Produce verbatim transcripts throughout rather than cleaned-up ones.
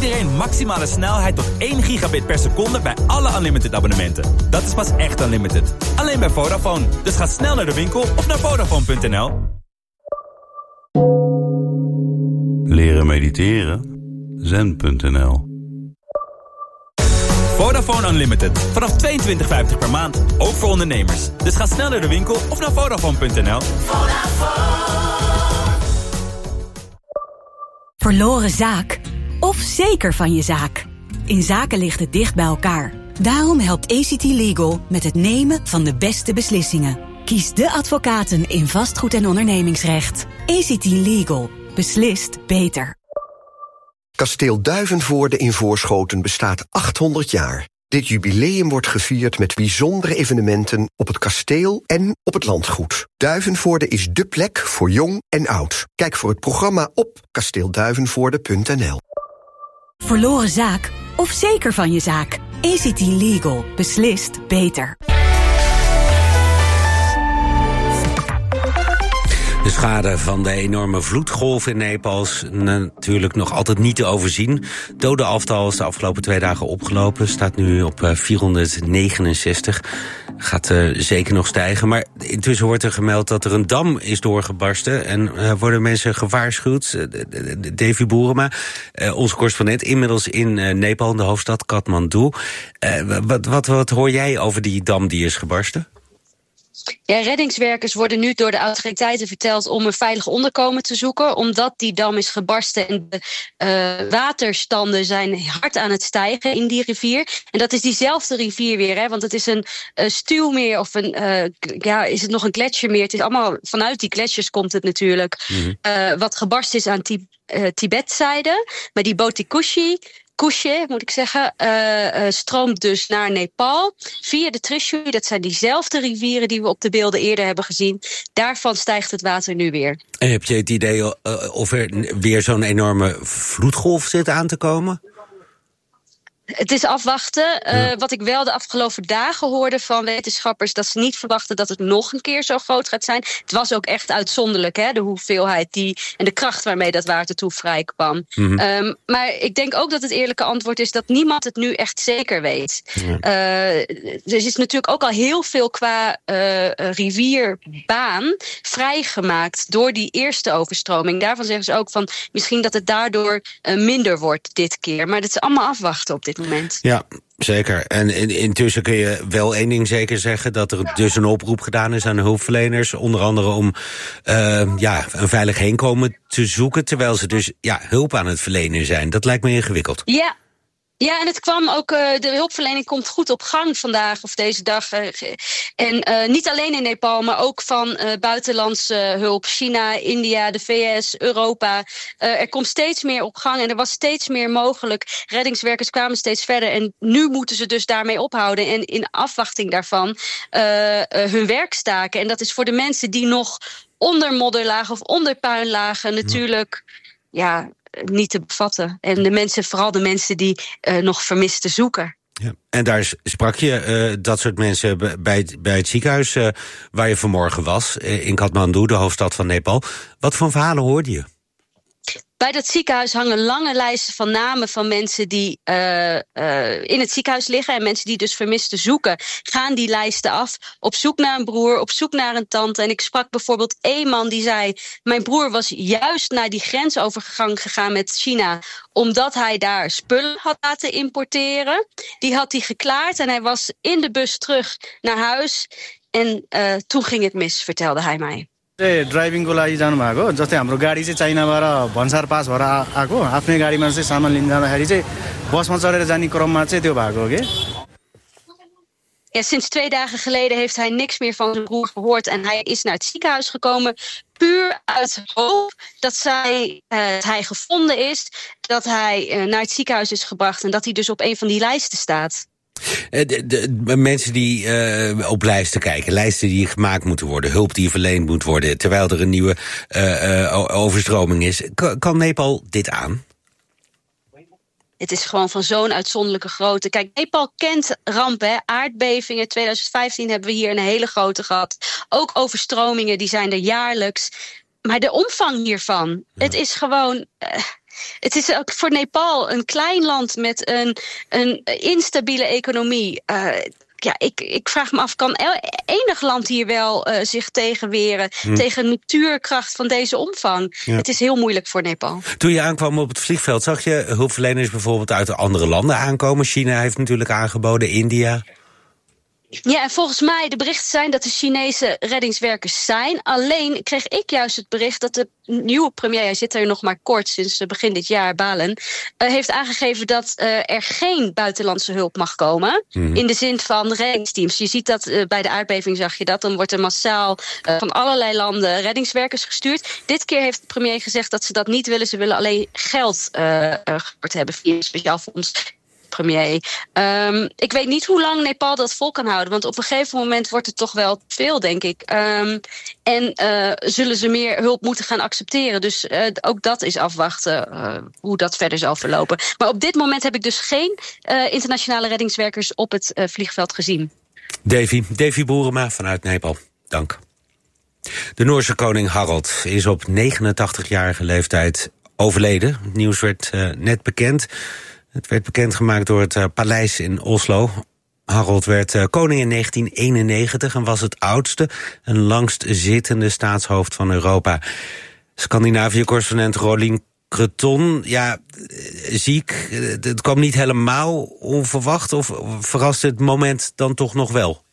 iedereen maximale snelheid tot één gigabit per seconde bij alle Unlimited abonnementen. Dat is pas echt Unlimited. Alleen bij Vodafone. Dus ga snel naar de winkel of naar Vodafone punt n l. Leren mediteren? zen punt n l. Vodafone Unlimited. Vanaf tweeëntwintig vijftig per maand. Ook voor ondernemers. Dus ga snel naar de winkel of naar Vodafone punt n l. Verloren zaak? Of zeker van je zaak? In zaken ligt het dicht bij elkaar. Daarom helpt A C T Legal met het nemen van de beste beslissingen. Kies de advocaten in vastgoed- en ondernemingsrecht. A C T Legal. Beslist beter. Kasteel Duivenvoorde in Voorschoten bestaat achthonderd jaar. Dit jubileum wordt gevierd met bijzondere evenementen op het kasteel en op het landgoed. Duivenvoorde is dé plek voor jong en oud. Kijk voor het programma op kasteel duivenvoorde punt n l. Verloren zaak? Of zeker van je zaak? A C T Legal. Beslist beter. De schade van de enorme vloedgolf in Nepal is natuurlijk nog altijd niet te overzien. Dodenaftal is de afgelopen twee dagen opgelopen. Staat nu op vierhonderdnegenenzestig. Gaat uh, zeker nog stijgen. Maar intussen wordt er gemeld dat er een dam is doorgebarsten. En uh, worden mensen gewaarschuwd. Uh, Davy Boerema, uh, onze correspondent, inmiddels in uh, Nepal, de hoofdstad Kathmandu. Uh, wat, wat, wat hoor jij over die dam die is gebarsten? Ja, reddingswerkers worden nu door de autoriteiten verteld om een veilig onderkomen te zoeken, omdat die dam is gebarsten en de uh, waterstanden zijn hard aan het stijgen in die rivier. En dat is diezelfde rivier weer, hè, want het is een uh, stuwmeer of een, uh, ja, is het nog een gletsjermeer? Het is allemaal, vanuit die gletsjers komt het natuurlijk, mm-hmm. uh, wat gebarsten is aan Tib- uh, Tibetzijde. Maar die Botikushi, Kushe, moet ik zeggen, uh, uh, stroomt dus naar Nepal via de Trishuli. Dat zijn diezelfde rivieren die we op de beelden eerder hebben gezien. Daarvan stijgt het water nu weer. En heb je het idee uh, of er weer zo'n enorme vloedgolf zit aan te komen? Het is afwachten. Uh, ja. Wat ik wel de afgelopen dagen hoorde van wetenschappers, dat ze niet verwachten dat het nog een keer zo groot gaat zijn. Het was ook echt uitzonderlijk, hè, de hoeveelheid die en de kracht waarmee dat water toe vrij kwam. Mm-hmm. Um, maar ik denk ook dat het eerlijke antwoord is dat niemand het nu echt zeker weet. Ja. Uh, er is natuurlijk ook al heel veel qua uh, rivierbaan vrijgemaakt door die eerste overstroming. Daarvan zeggen ze ook van misschien dat het daardoor uh, minder wordt dit keer. Maar dat is allemaal afwachten op dit moment. Ja, zeker. En in, intussen kun je wel één ding zeker zeggen, dat er dus een oproep gedaan is aan de hulpverleners, onder andere om uh, ja, een veilig heenkomen te zoeken, terwijl ze dus ja, hulp aan het verlenen zijn. Dat lijkt me ingewikkeld. Ja. Ja, en het kwam ook, uh, de hulpverlening komt goed op gang vandaag of deze dag. Uh, en uh, niet alleen in Nepal, maar ook van uh, buitenlandse hulp. China, India, de V S, Europa. Uh, er komt steeds meer op gang en er was steeds meer mogelijk. Reddingswerkers kwamen steeds verder en nu moeten ze dus daarmee ophouden. En in afwachting daarvan uh, uh, hun werk staken. En dat is voor de mensen die nog onder modder lagen of onder puin lagen natuurlijk, ja, niet te bevatten. En de mensen, vooral de mensen die uh, nog vermisten zoeken. Ja. En daar sprak je uh, dat soort mensen bij het, bij het ziekenhuis uh, waar je vanmorgen was, uh, in Kathmandu, de hoofdstad van Nepal. Wat voor verhalen hoorde je? Bij dat ziekenhuis hangen lange lijsten van namen van mensen die uh, uh, in het ziekenhuis liggen. En mensen die dus vermisten zoeken, gaan die lijsten af. Op zoek naar een broer, op zoek naar een tante. En ik sprak bijvoorbeeld één man die zei, mijn broer was juist naar die grensovergang gegaan met China, omdat hij daar spullen had laten importeren. Die had hij geklaard en hij was in de bus terug naar huis. En uh, toen ging het mis, vertelde hij mij. ड्राइभिङको लागि जानुभएको जस्तै हाम्रो गाडी चाहिँ चाइनाबाट भन्सार पास भएर आएको आफ्नै गाडीमा चाहिँ सामान लिन जाँदाखेरि चाहिँ बसमा चढेर जाने क्रममा चाहिँ त्यो भएको हो के. Ja, sinds twee dagen geleden heeft hij niks meer van zijn broer gehoord en hij is naar het ziekenhuis gekomen puur uit hoop dat zij, uh, hij gevonden is, dat hij uh, naar het ziekenhuis is gebracht en dat hij dus op een van die lijsten staat. De, de, de mensen die uh, op lijsten kijken, lijsten die gemaakt moeten worden, hulp die verleend moet worden, terwijl er een nieuwe uh, uh, overstroming is. K- kan Nepal dit aan? Het is gewoon van zo'n uitzonderlijke grootte. Kijk, Nepal kent rampen, aardbevingen. twintig vijftien hebben we hier een hele grote gehad. Ook overstromingen, die zijn er jaarlijks. Maar de omvang hiervan, ja. Het is gewoon, uh, Het is ook voor Nepal een klein land met een, een instabiele economie. Uh, Ja, ik, ik vraag me af, kan enig land hier wel uh, zich tegenweren... Hmm. tegen natuurkracht van deze omvang? Ja. Het is heel moeilijk voor Nepal. Toen je aankwam op het vliegveld, zag je hulpverleners bijvoorbeeld uit andere landen aankomen? China heeft natuurlijk aangeboden, India. Ja, en volgens mij, de berichten zijn dat de Chinese reddingswerkers zijn. Alleen kreeg ik juist het bericht dat de nieuwe premier... hij zit er nog maar kort, sinds begin dit jaar, Balen... Uh, heeft aangegeven dat uh, er geen buitenlandse hulp mag komen. Mm. In de zin van reddingsteams. Je ziet dat uh, bij de aardbeving, zag je dat. Dan wordt er massaal uh, van allerlei landen reddingswerkers gestuurd. Dit keer heeft de premier gezegd dat ze dat niet willen. Ze willen alleen geld uh, uh, gehoord hebben via een speciaal fonds... premier. Um, ik weet niet hoe lang Nepal dat vol kan houden. Want op een gegeven moment wordt het toch wel veel, denk ik. Um, en uh, zullen ze meer hulp moeten gaan accepteren. Dus uh, ook dat is afwachten uh, hoe dat verder zal verlopen. Maar op dit moment heb ik dus geen uh, internationale reddingswerkers op het uh, vliegveld gezien. Davy, Davy Boerema vanuit Nepal. Dank. De Noorse koning Harald is op negenentachtigjarige leeftijd overleden. Het nieuws werd uh, net bekend. Het werd bekendgemaakt door het uh, paleis in Oslo. Harald werd uh, koning in negentien eenennegentig en was het oudste en langst zittende staatshoofd van Europa. Scandinavië-correspondent Rolien Creton, ja, ziek, het kwam niet helemaal onverwacht, of verraste het moment dan toch nog wel?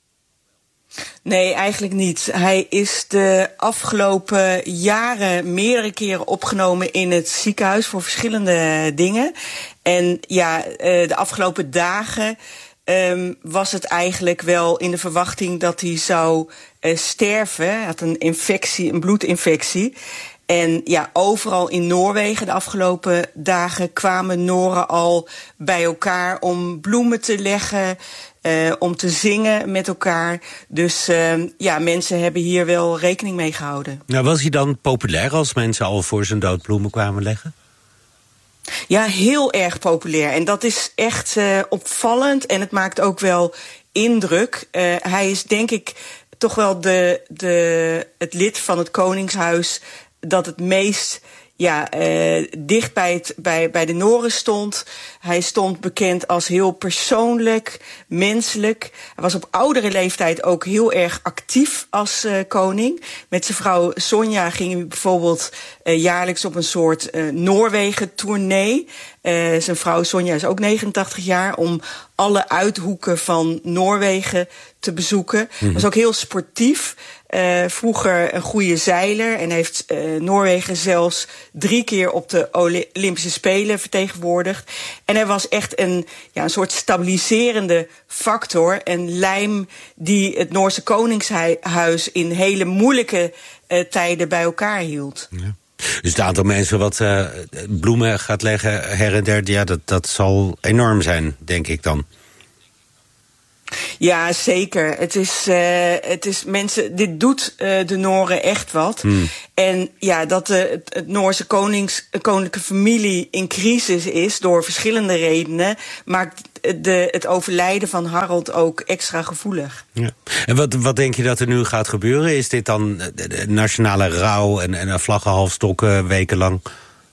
Nee, eigenlijk niet. Hij is de afgelopen jaren meerdere keren opgenomen in het ziekenhuis voor verschillende dingen. En ja, de afgelopen dagen um, was het eigenlijk wel in de verwachting dat hij zou uh, sterven. Hij had een infectie, een bloedinfectie. En ja, overal in Noorwegen de afgelopen dagen kwamen Noren al bij elkaar om bloemen te leggen, uh, om te zingen met elkaar. Dus uh, ja, mensen hebben hier wel rekening mee gehouden. Nou, was hij dan populair als mensen al voor zijn dood bloemen kwamen leggen? Ja, heel erg populair. En dat is echt uh, opvallend en het maakt ook wel indruk. Uh, hij is denk ik toch wel de, de, het lid van het Koningshuis dat het meest ja, uh, dicht bij, het, bij, bij de Noren stond. Hij stond bekend als heel persoonlijk, menselijk. Hij was op oudere leeftijd ook heel erg actief als uh, koning. Met zijn vrouw Sonja ging hij bijvoorbeeld uh, jaarlijks op een soort uh, Noorwegen-tournee. Uh, zijn vrouw Sonja is ook negenentachtig jaar, om alle uithoeken van Noorwegen te bezoeken. Mm-hmm. Was ook heel sportief. Uh, vroeger een goede zeiler en heeft uh, Noorwegen zelfs drie keer op de Olympische Spelen vertegenwoordigd. En hij was echt een, ja, een soort stabiliserende factor, een lijm die het Noorse Koningshuis in hele moeilijke uh, tijden bij elkaar hield. Ja. Dus het aantal mensen wat uh, bloemen gaat leggen her en der, ja, dat, dat zal enorm zijn, denk ik dan. Ja, zeker. Het is, uh, het is mensen, dit doet uh, de Noren echt wat. Hmm. En ja, dat de, het, het Noorse konings, koninklijke familie in crisis is door verschillende redenen, maakt de, het overlijden van Harald ook extra gevoelig. Ja. En wat, wat denk je dat er nu gaat gebeuren? Is dit dan de, de nationale rouw en, en vlaggenhalfstokken wekenlang?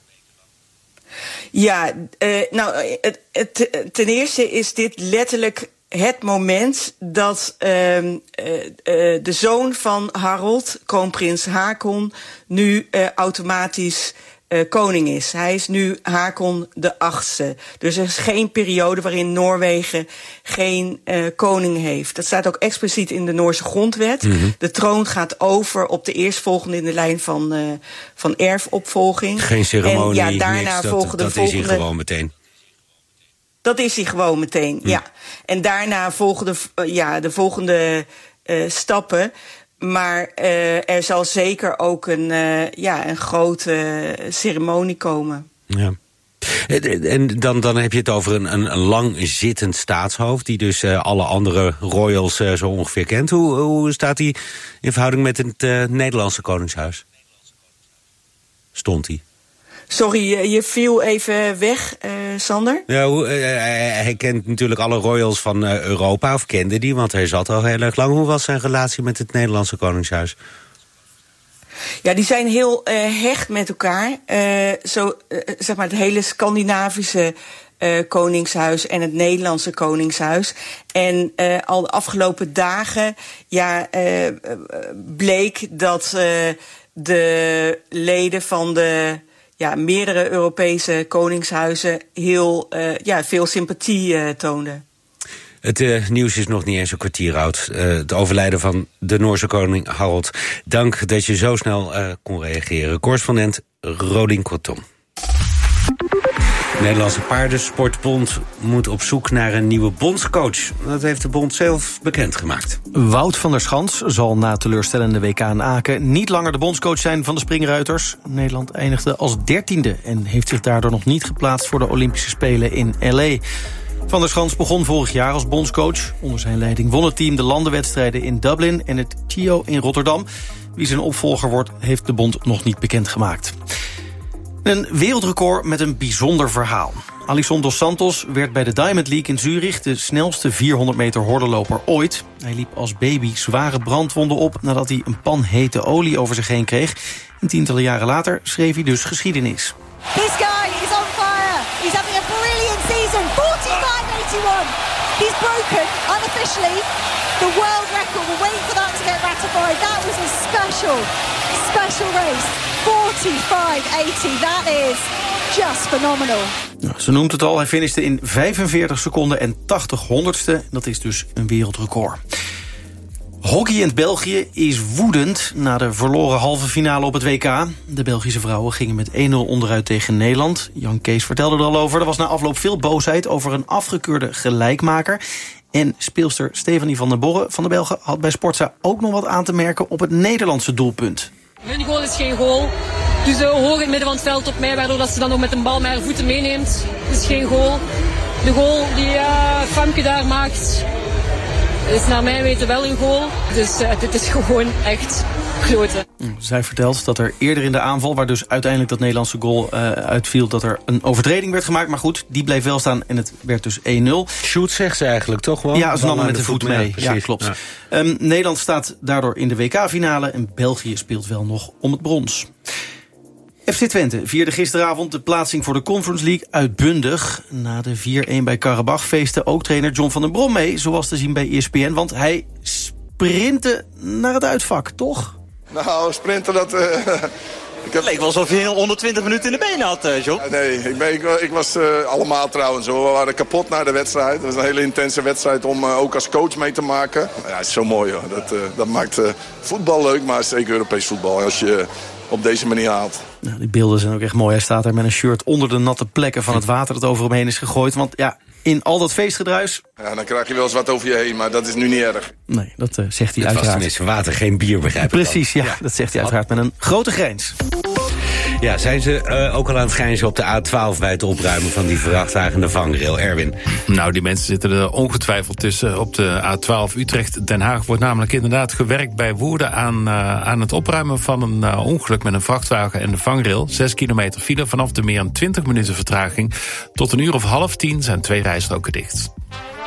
Ja, uh, nou, het, het, ten eerste is dit letterlijk het moment dat uh, uh, uh, de zoon van Harald, kroonprins Haakon, nu uh, automatisch uh, koning is. Hij is nu Haakon de achtste. Dus er is geen periode waarin Noorwegen geen uh, koning heeft. Dat staat ook expliciet in de Noorse grondwet. Mm-hmm. De troon gaat over op de eerstvolgende in de lijn van, uh, van erfopvolging. Geen ceremonie, en ja, daarna niks, dat, volgen de dat volgende... is hij gewoon meteen. Dat is hij gewoon meteen, hm. ja. En daarna volgen de, uh, ja, de volgende uh, stappen. Maar uh, er zal zeker ook een, uh, ja, een grote ceremonie komen. Ja. En dan, dan heb je het over een, een, een lang zittend staatshoofd, die dus uh, alle andere royals uh, zo ongeveer kent. Hoe, hoe staat hij in verhouding met het uh, Nederlandse Koningshuis? Stond hij? Sorry, je viel even weg, uh, Sander. Ja, uh, hij kent natuurlijk alle royals van uh, Europa, of kende die, want hij zat al heel erg lang. Hoe was zijn relatie met het Nederlandse Koningshuis? Ja, die zijn heel uh, hecht met elkaar. Uh, zo, uh, zeg maar, het hele Scandinavische uh, koningshuis en het Nederlandse koningshuis. En uh, al de afgelopen dagen ja, uh, uh, bleek dat uh, de leden van de ja, meerdere Europese koningshuizen heel uh, ja, veel sympathie uh, toonden. Het uh, nieuws is nog niet eens een kwartier oud. Uh, het overlijden van de Noorse koning Harald. Dank dat je zo snel uh, kon reageren. Correspondent Rodin Kortom. De Nederlandse Paardensportbond moet op zoek naar een nieuwe bondscoach. Dat heeft de bond zelf bekendgemaakt. Wout van der Schans zal na teleurstellende W K in Aken niet langer de bondscoach zijn van de springruiters. Nederland eindigde als dertiende en heeft zich daardoor nog niet geplaatst voor de Olympische Spelen in L A. Van der Schans begon vorig jaar als bondscoach. Onder zijn leiding won het team de landenwedstrijden in Dublin en het T I O in Rotterdam. Wie zijn opvolger wordt, heeft de bond nog niet bekendgemaakt. Een wereldrecord met een bijzonder verhaal. Alisson dos Santos werd bij de Diamond League in Zurich de snelste vierhonderd meter hordenloper ooit. Hij liep als baby zware brandwonden op nadat hij een pan hete olie over zich heen kreeg. En tientallen jaren later schreef hij dus geschiedenis. This guy is on fire. He's having a brilliant season. forty-five eighty-one. He's broken unofficially the world record. We're waiting for that to get ratified. That was a special, special race. forty-five eighty. That is just phenomenal. Nou, ze noemt het al, hij finishte in vijfenveertig seconden en tachtig honderdste. Dat is dus een wereldrecord. Hockey in België is woedend na de verloren halve finale op het W K. De Belgische vrouwen gingen met één nul onderuit tegen Nederland. Jan Kees vertelde er al over. Er was na afloop veel boosheid over een afgekeurde gelijkmaker. En speelster Stefanie van der Borre van de Belgen had bij Sportza ook nog wat aan te merken op het Nederlandse doelpunt. Hun goal is geen goal. Dus uh, hoog in het midden van het veld op mij, waardoor dat ze dan nog met een bal met haar voeten meeneemt. Het is geen goal. De goal die uh, Famke daar maakt is naar mijn weten wel een goal. Dus uh, dit is gewoon echt kloten. Zij vertelt dat er eerder in de aanval, waar dus uiteindelijk dat Nederlandse goal uh, uitviel, dat er een overtreding werd gemaakt. Maar goed, die bleef wel staan en het werd dus één nul. Shoot zegt ze eigenlijk toch wel? Ja, ze namen met de, de voet mee. mee. Ja, ja, klopt. Ja. Um, Nederland staat daardoor in de W K-finale en België speelt wel nog om het brons. F C Twente vierde gisteravond de plaatsing voor de Conference League uitbundig. Na de vier-een bij Karabach feestte ook trainer John van den Brom mee, zoals te zien bij E S P N. Want hij sprintte naar het uitvak, toch? Nou, sprinten, dat... Uh, ik heb... Het leek wel alsof je honderdtwintig minuten in de benen had, uh, John. Ja, nee, ik, ben, ik, ik was uh, allemaal trouwens. We waren kapot na de wedstrijd. Het was een hele intense wedstrijd om uh, ook als coach mee te maken. Ja, het is zo mooi, hoor. Dat, uh, dat maakt uh, voetbal leuk, maar zeker Europees voetbal. Als je op deze manier haalt. Nou, die beelden zijn ook echt mooi. Hij staat er met een shirt onder de natte plekken van het water dat over hem heen is gegooid. Want ja, in al dat feestgedruis... Ja, dan krijg je wel eens wat over je heen, maar dat is nu niet erg. Nee, dat uh, zegt hij het uiteraard. Het was tenminste water, geen bier, begrijp ik. Precies, ja, ja, dat zegt hij uiteraard met een grote grijns. Ja, zijn ze uh, ook al aan het grijnzen op de A twaalf... bij het opruimen van die vrachtwagen en de vangrail? Erwin? Nou, die mensen zitten er ongetwijfeld tussen. Op de A twaalf Utrecht-Den Haag wordt namelijk inderdaad gewerkt bij Woerden... aan, uh, aan het opruimen van een uh, ongeluk met een vrachtwagen en de vangrail. Zes kilometer file, vanaf de meer dan twintig minuten vertraging. Tot een uur of half tien zijn twee rijstroken dicht.